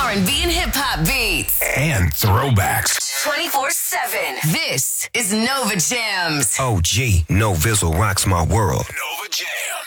R&B and hip hop beats. And throwbacks. 24/7. This is Nova Jams. OG, No Vizzle rocks my world. Nova Jams.